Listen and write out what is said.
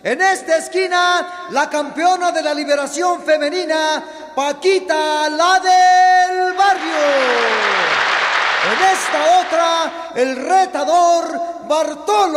En esta esquina, la campeona de la liberación femenina, Paquita, la del barrio. En esta otra, el retador Bartolo.